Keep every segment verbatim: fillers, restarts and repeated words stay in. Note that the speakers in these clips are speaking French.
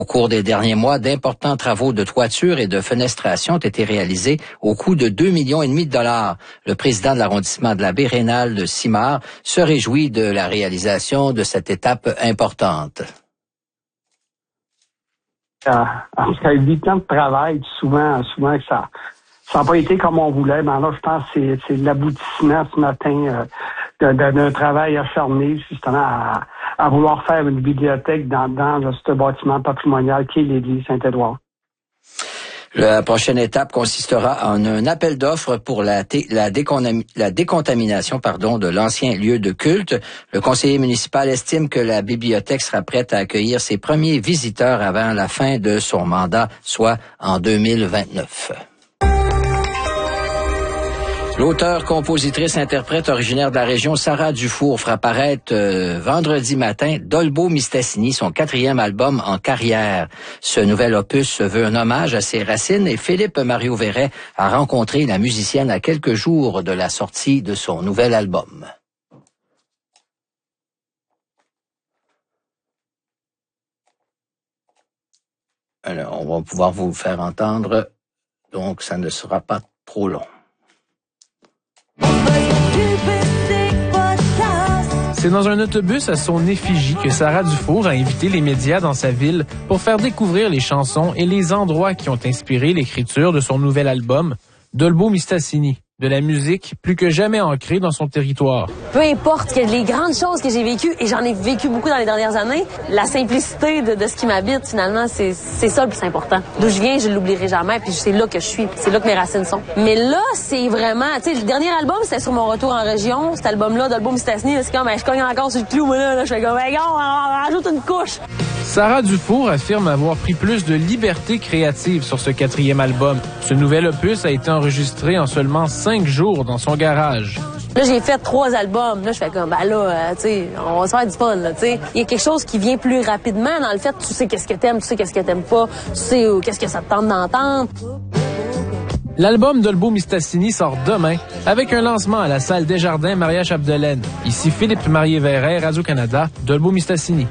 Au cours des derniers mois, d'importants travaux de toiture et de fenestration ont été réalisés au coût de deux millions et demi de dollars. Le président de l'arrondissement de la baie Rénal de Simard se réjouit de la réalisation de cette étape importante. Après huit ans de travail, souvent, souvent que ça ça n'a pas été comme on voulait. Mais là, je pense que c'est, c'est l'aboutissement ce matin euh, d'un travail acharné, justement, à, à vouloir faire une bibliothèque dans, dans là, ce bâtiment patrimonial qui est l'église Saint-Édouard. La prochaine étape consistera en un appel d'offres pour la, t- la, déconam- la décontamination pardon, de l'ancien lieu de culte. Le conseiller municipal estime que la bibliothèque sera prête à accueillir ses premiers visiteurs avant la fin de son mandat, soit en deux mille vingt-neuf. L'auteur, compositrice, interprète originaire de la région, Sarah Dufour, fera paraître euh, vendredi matin Dolbeau Mistassini, son quatrième album en carrière. Ce nouvel opus se veut un hommage à ses racines et Philippe Mario Verret a rencontré la musicienne à quelques jours de la sortie de son nouvel album. Alors, on va pouvoir vous faire entendre, donc ça ne sera pas trop long. C'est dans un autobus à son effigie que Sarah Dufour a invité les médias dans sa ville pour faire découvrir les chansons et les endroits qui ont inspiré l'écriture de son nouvel album, Dolbeau Mistassini. De la musique plus que jamais ancrée dans son territoire. Peu importe que les grandes choses que j'ai vécues, et j'en ai vécu beaucoup dans les dernières années, la simplicité de, de ce qui m'habite, finalement, c'est, c'est ça le plus important. D'où je viens, je l'oublierai jamais, puis c'est là que je suis, c'est là que mes racines sont. Mais là, c'est vraiment, tu sais, le dernier album, c'était sur mon retour en région, cet album-là, d'Album Mistassini, c'est comme, ben, je cogne encore sur le clou, moi, là, là je fais comme, ben, on, on rajoute une couche. Sarah Dufour affirme avoir pris plus de liberté créative sur ce quatrième album. Ce nouvel opus a été enregistré en seulement cinq jours dans son garage. Là, j'ai fait trois albums. Là, je fais comme, ben là, euh, tu sais, on va se faire du fun, là, tu sais. Il y a quelque chose qui vient plus rapidement dans le fait, tu sais qu'est-ce que t'aimes, tu sais qu'est-ce que t'aimes pas, tu sais euh, qu'est-ce que ça te tente d'entendre. L'album Dolbeau Mistassini sort demain avec un lancement à la salle Desjardins Maria Chapdelaine. Ici Philippe Marié-Verret, Radio-Canada, Dolbeau Mistassini.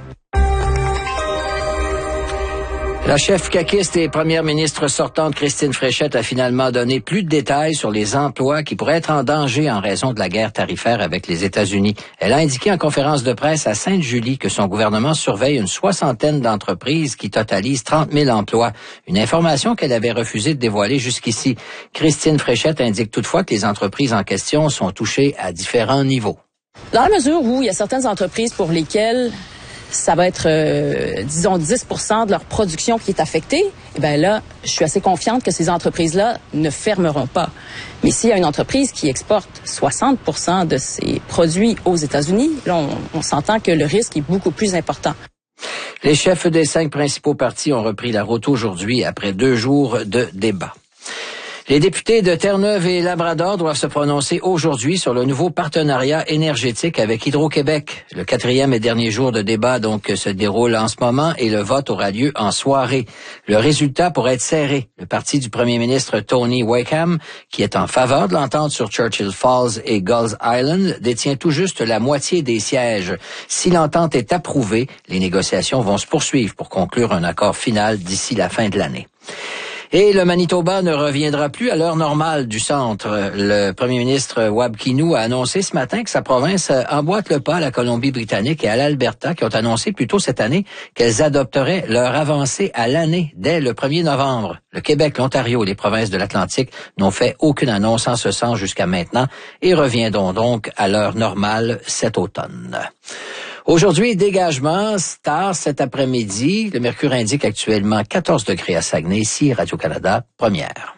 La chef caquiste et première ministre sortante Christine Fréchette a finalement donné plus de détails sur les emplois qui pourraient être en danger en raison de la guerre tarifaire avec les États-Unis. Elle a indiqué en conférence de presse à Sainte-Julie que son gouvernement surveille une soixantaine d'entreprises qui totalisent trente mille emplois, une information qu'elle avait refusé de dévoiler jusqu'ici. Christine Fréchette indique toutefois que les entreprises en question sont touchées à différents niveaux. Dans la mesure où il y a certaines entreprises pour lesquelles ça va être, euh, disons, dix pour cent de leur production qui est affectée, eh bien là, je suis assez confiante que ces entreprises-là ne fermeront pas. Mais s'il y a une entreprise qui exporte soixante pour cent de ses produits aux États-Unis, là, on, on s'entend que le risque est beaucoup plus important. Les chefs des cinq principaux partis ont repris la route aujourd'hui après deux jours de débat. Les députés de Terre-Neuve et Labrador doivent se prononcer aujourd'hui sur le nouveau partenariat énergétique avec Hydro-Québec. Le quatrième et dernier jour de débat donc se déroule en ce moment et le vote aura lieu en soirée. Le résultat pourrait être serré. Le parti du premier ministre Tony Wakeham, qui est en faveur de l'entente sur Churchill Falls et Gulls Island, détient tout juste la moitié des sièges. Si l'entente est approuvée, les négociations vont se poursuivre pour conclure un accord final d'ici la fin de l'année. Et le Manitoba ne reviendra plus à l'heure normale du centre. Le premier ministre Wab Kinew a annoncé ce matin que sa province emboîte le pas à la Colombie-Britannique et à l'Alberta, qui ont annoncé plus tôt cette année qu'elles adopteraient leur avancée à l'année dès le premier novembre. Le Québec, l'Ontario et les provinces de l'Atlantique n'ont fait aucune annonce en ce sens jusqu'à maintenant et reviendront donc à l'heure normale cet automne. Aujourd'hui, dégagement, star cet après-midi. Le mercure indique actuellement quatorze degrés à Saguenay. Ici, Radio-Canada, première.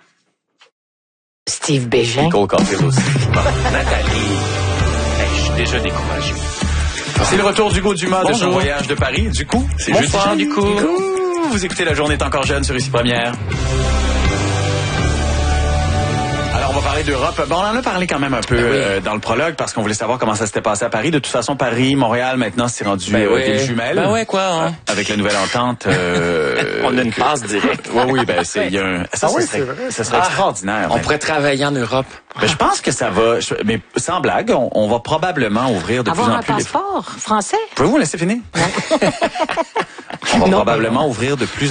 Steve Bégin. Nicole Campbell aussi. Bon, Nathalie. Hey, je suis déjà découragé. C'est le retour d'Hugo Dumas de son voyage de Paris. Du coup, c'est jeudi. Bonsoir, du coup. Vous écoutez La Journée est encore jeune sur Ici Première. On va parler d'Europe. Bon, on en a parlé quand même un peu ben oui. euh, dans le prologue parce qu'on voulait savoir comment ça s'était passé à Paris. De toute façon, Paris, Montréal, maintenant, c'est rendu ben euh, oui. des jumelles. Ben ouais, quoi. Hein? Euh, avec la nouvelle entente. Euh, on a une passe directe. Oui, oui, ben c'est, il y a un. Ça, ah oui, serait, vrai, ça serait ah, extraordinaire. On ben. pourrait travailler en Europe. Ben, je pense que ça va. Je, mais sans blague, on, on va probablement ouvrir de Avoir plus en un plus. Avoir un passeport les... français. Pouvez-vous me laisser finir? On va Non, probablement ouvrir de plus